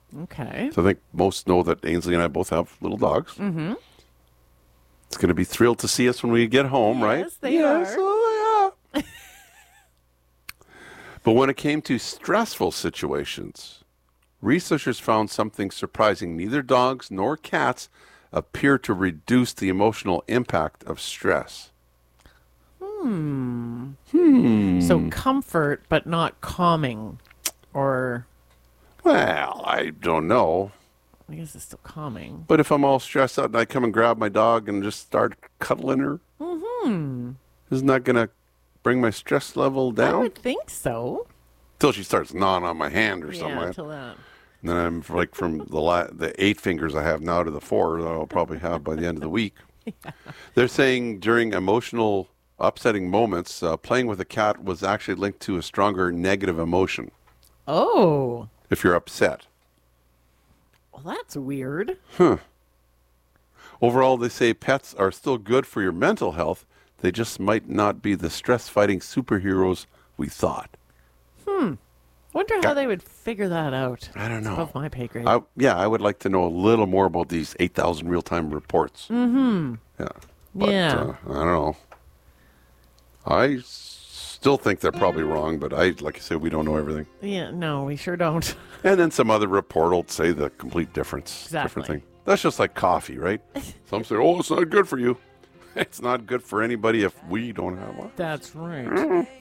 Okay. So I think most know that Ainsley and I both have little dogs. Mm-hmm. It's going to be thrilled to see us when we get home, right? Yes, they are. Oh, yeah. But when it came to stressful situations, researchers found something surprising. Neither dogs nor cats appear to reduce the emotional impact of stress. So comfort, but not calming, or Well, I don't know. I guess it's still calming. But if I'm all stressed out and I come and grab my dog and just start cuddling her, isn't that going to bring my stress level I down? would think so. Till she starts gnawing on my hand or something. Yeah, Right? till that. And then I'm like from the 8 fingers I have now to the 4 that I'll probably have by the end of the week. They're saying during emotional upsetting moments, playing with a cat was actually linked to a stronger negative emotion Oh, if you're upset. well, that's weird. Overall, they say pets are still good for your mental health. They just might not be the stress-fighting superheroes we thought. Wonder how they would figure that out. I don't It's know. above my pay grade. I would like to know a little more about these 8,000 real-time reports. Mm-hmm. Yeah. But, Yeah. I don't know. I still think they're probably wrong, but like I said, we don't know everything. Yeah, no, we sure don't. And then some other report will say the complete difference. Exactly. Different thing. That's just like coffee, right? Some say, oh, it's not good for you. It's not good for anybody if we don't have one. That's right.